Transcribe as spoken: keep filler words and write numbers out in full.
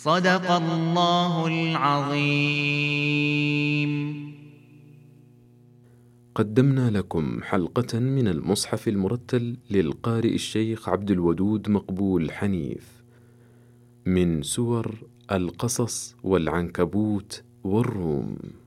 صدق الله العظيم. قدمنا لكم حلقة من المصحف المرتل للقارئ الشيخ عبد الودود مقبول حنيف من سور القصص والعنكبوت والروم.